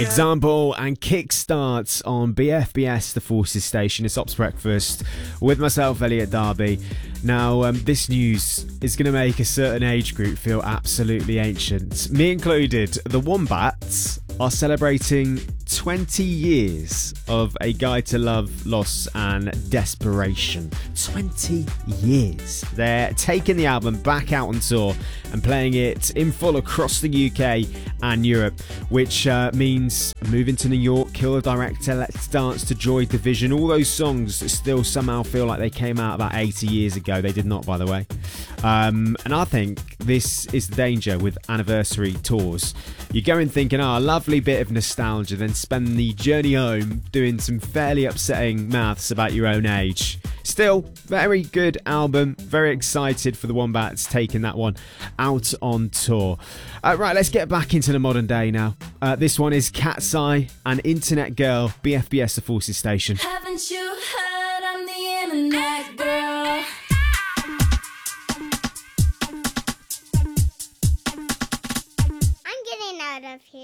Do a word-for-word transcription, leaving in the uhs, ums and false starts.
Example and Kickstarts on B F B S, the Forces Station. It's Ops Breakfast with myself, Elliot Darby. Now, um, this news is going to make a certain age group feel absolutely ancient. Me included. The Wombats are celebrating twenty years of A Guide to Love, Loss and Desperation. twenty years. They're taking the album back out on tour and playing it in full across the U K and Europe, which uh, means Moving to New York, Kill the Director, Let's Dance to Joy Division, all those songs that still somehow feel like they came out about eighty years ago. They did not, by the way. Um, and I think this is the danger with anniversary tours. You go in thinking, oh, a lovely bit of nostalgia, then spend the journey home doing some fairly upsetting maths about your own age. Still, very good album. Very excited for the Wombats taking that one out on tour. Uh, right, let's get back into the modern day now. Uh, this one is Cat's Eye and Internet Girl, B F B S, the Forces Station. Haven't you heard I'm the internet girl? I'm getting out of here.